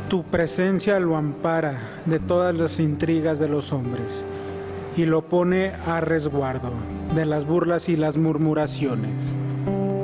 Tu presencia lo ampara de todas las intrigas de los hombres y lo pone a resguardo de las burlas y las murmuraciones.